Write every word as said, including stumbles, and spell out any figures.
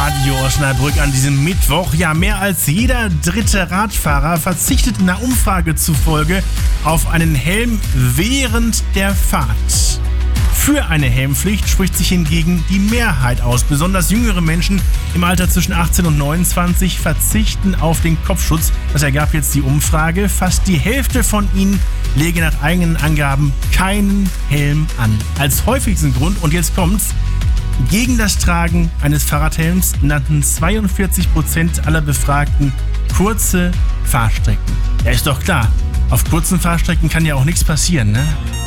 Radio Osnabrück an diesem Mittwoch. Ja, mehr als jeder dritte Radfahrer verzichtet in einer Umfrage zufolge auf einen Helm während der Fahrt. Für eine Helmpflicht spricht sich hingegen die Mehrheit aus. Besonders jüngere Menschen im Alter zwischen achtzehn und neunundzwanzig verzichten auf den Kopfschutz. Das ergab jetzt die Umfrage. Fast die Hälfte von ihnen lege nach eigenen Angaben keinen Helm an. Als häufigsten Grund, und jetzt kommt's, gegen das Tragen eines Fahrradhelms nannten zweiundvierzig Prozent aller Befragten kurze Fahrstrecken. Ja, ist doch klar, auf kurzen Fahrstrecken kann ja auch nichts passieren, ne?